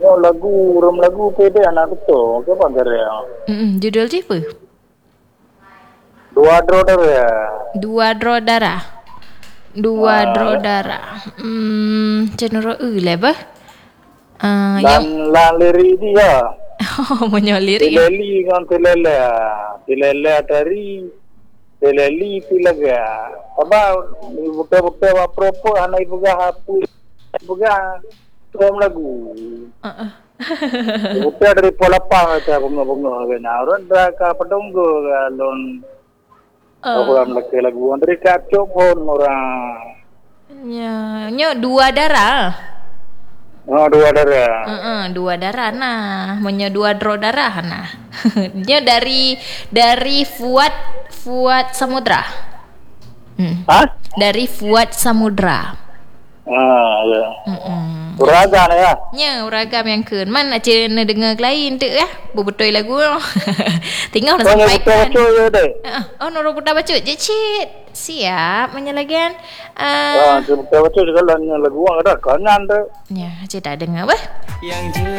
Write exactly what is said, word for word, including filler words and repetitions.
Ya lagu, rum lagu pede anak betul. Ke apa ya? Mm-mm, judul dia apa? Dua drone ya. Dua Draw Darah. Dua Ah, Draw Darah. Hmm, cenderung eh lah apa? Uh, yang dan laliri dia. oh, menyolirik ya. Tileli kan tilele. Tilele dari tileli tilaga. Apa buka-buka apa-apa anak ibu gak hapus. Ibu gak rum lagu. Uh-uh. Buka dari pola pang itu bunga-bunga kena. Orang dah ke pedunggu galon. Aku Uh, am lagi lagu dari kacau pun orang. nya, nya dua darah. Oh dua darah. Uh-uh, dua darah nah, menyo dua draw darah nah. Nya dari dari Fuad Fuad Samudra. Hmm. Hah? Dari Fuad Samudra. Ah ya. Hmm. Uragan ya. Nya uragam yang keun man aja na dengar lain tu ya. Bebetul lagu. Tinggal nak Kau nyebut sampaikan. kacau ya deh. Uh, oh noro budak baca je cit. Siap menyalagan. Ah, Uh, nyebut kacau juga lah lagu ada kanyan deh. ya, cita dengar apa? Yang